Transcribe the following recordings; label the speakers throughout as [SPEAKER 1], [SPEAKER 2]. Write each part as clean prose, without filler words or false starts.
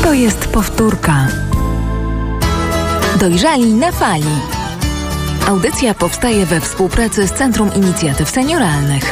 [SPEAKER 1] To jest powtórka. Dojrzali na fali. Audycja powstaje we współpracy z Centrum Inicjatyw Senioralnych.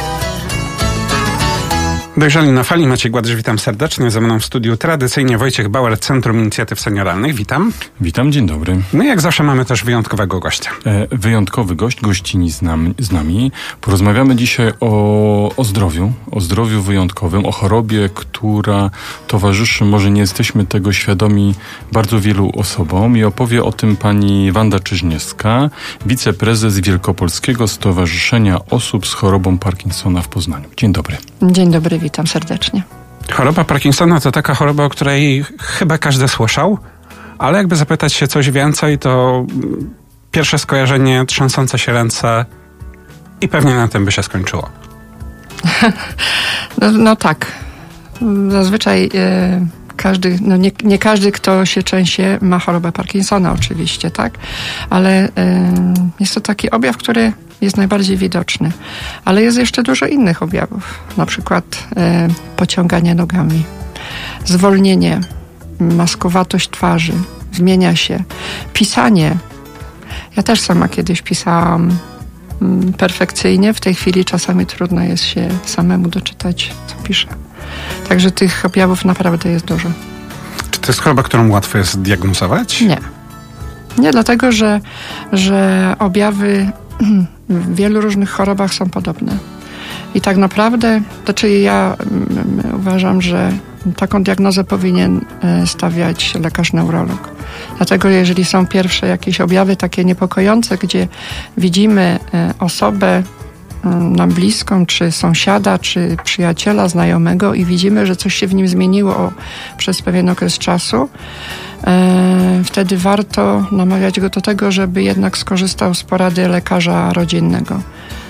[SPEAKER 2] Dojrzali na fali. Maciej Gładys, witam serdecznie. Ze mną w studiu tradycyjnie Wojciech Bauer, Centrum Inicjatyw Senioralnych. Witam.
[SPEAKER 3] Witam, dzień dobry.
[SPEAKER 2] No i jak zawsze mamy też wyjątkowego gościa.
[SPEAKER 3] Wyjątkowy gość, gościni z nami. Porozmawiamy dzisiaj o zdrowiu wyjątkowym, o chorobie, która towarzyszy, może nie jesteśmy tego świadomi, bardzo wielu osobom, i opowie o tym pani Wanda Czyżniewska, wiceprezes Wielkopolskiego Stowarzyszenia Osób z Chorobą Parkinsona w Poznaniu. Dzień dobry.
[SPEAKER 4] Dzień dobry, witam serdecznie.
[SPEAKER 2] Choroba Parkinsona to taka choroba, o której chyba każdy słyszał, ale jakby zapytać się coś więcej, to pierwsze skojarzenie trzęsące się ręce i pewnie na tym by się skończyło.
[SPEAKER 4] No tak. Zazwyczaj każdy, nie każdy, kto się trzęsie, ma chorobę Parkinsona oczywiście, tak? Ale jest to taki objaw, który jest najbardziej widoczny. Ale jest jeszcze dużo innych objawów. Na przykład pociąganie nogami, zwolnienie, maskowatość twarzy, zmienia się, pisanie. Ja też sama kiedyś pisałam perfekcyjnie. W tej chwili czasami trudno jest się samemu doczytać, co piszę. Także tych objawów naprawdę jest dużo.
[SPEAKER 2] Czy to jest choroba, którą łatwo jest diagnozować?
[SPEAKER 4] Nie. Nie, dlatego, że objawy w wielu różnych chorobach są podobne. I tak naprawdę, ja uważam, że taką diagnozę powinien stawiać lekarz neurolog. Dlatego jeżeli są pierwsze jakieś objawy takie niepokojące, gdzie widzimy osobę nam bliską, czy sąsiada, czy przyjaciela, znajomego i widzimy, że coś się w nim zmieniło przez pewien okres czasu, wtedy warto namawiać go do tego, żeby jednak skorzystał z porady lekarza rodzinnego.